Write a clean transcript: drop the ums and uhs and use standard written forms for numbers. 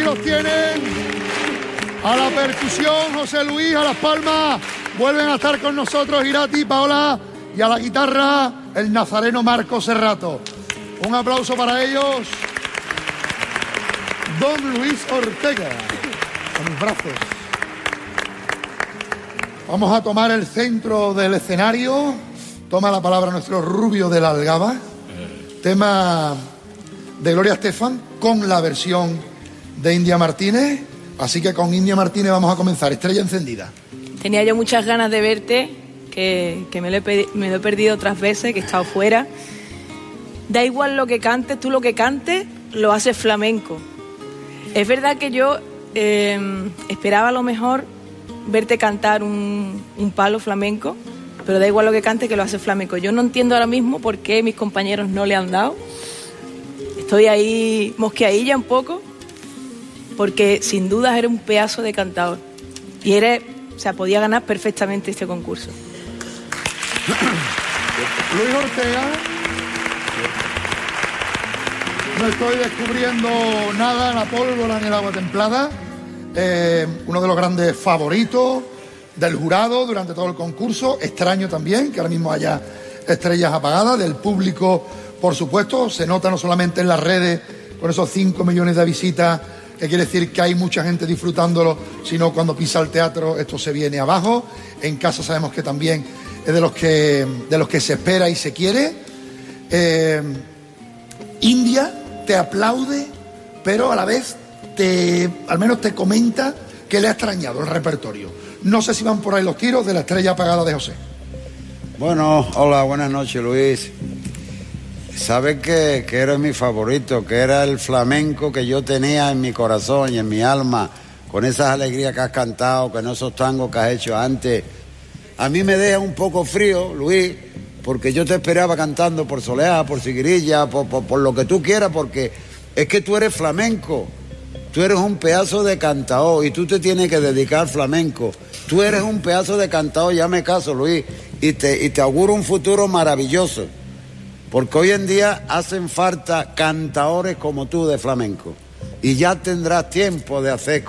los tienen. A la percusión, José Luis, a las palmas. Vuelven a estar con nosotros Irati, Paola, y a la guitarra, el nazareno Marco Serrato. Un aplauso para ellos. Don Luis Ortega, con mis brazos. Vamos a tomar el centro del escenario. Toma la palabra nuestro Rubio de la Algaba. Tema de Gloria Estefan con la versión de India Martínez. Así que con India Martínez vamos a comenzar. Estrella encendida. Tenía yo muchas ganas de verte, que me lo he perdido otras veces, que he estado fuera. Da igual lo que cantes, tú lo que cantes lo haces flamenco. Es verdad que yo esperaba a lo mejor verte cantar un palo flamenco, pero da igual lo que cante, que lo haces flamenco. Yo no entiendo ahora mismo por qué mis compañeros no le han dado. Estoy ahí mosqueadilla un poco, porque sin dudas eres un pedazo de cantador. Y podía ganar perfectamente este concurso. Luis Ortega. No estoy descubriendo nada en la pólvora ni el agua templada. Uno de los grandes favoritos del jurado durante todo el concurso. Extraño también que ahora mismo haya estrellas apagadas, del público, por supuesto. Se nota no solamente en las redes, con esos 5 millones de visitas, que quiere decir que hay mucha gente disfrutándolo, sino cuando pisa el teatro esto se viene abajo. En casa sabemos que también es de los que se espera y se quiere. India te aplaude, pero a la vez al menos te comenta que le ha extrañado el repertorio. No sé si van por ahí los tiros de la estrella apagada de José. Bueno, hola, buenas noches, Luis. Sabes que eres mi favorito, que era el flamenco que yo tenía en mi corazón y en mi alma, con esas alegrías que has cantado, con esos tangos que has hecho antes. A mí me deja un poco frío, Luis, porque yo te esperaba cantando por Soleá, por Siguirilla, por lo que tú quieras, porque es que tú eres flamenco. Tú eres un pedazo de cantao y tú te tienes que dedicar al flamenco. Tú eres un pedazo de cantao, ya me caso, Luis, y te auguro un futuro maravilloso. Porque hoy en día hacen falta cantaores como tú de flamenco. Y ya tendrás tiempo de hacer